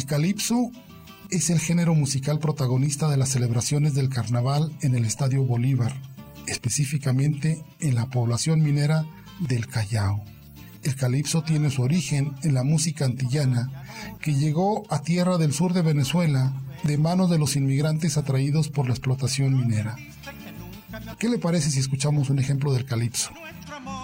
El calipso es el género musical protagonista de las celebraciones del carnaval en el Estadio Bolívar, específicamente en la población minera del Callao. El calipso tiene su origen en la música antillana que llegó a tierra del sur de Venezuela de manos de los inmigrantes atraídos por la explotación minera. ¿Qué le parece si escuchamos un ejemplo del calipso?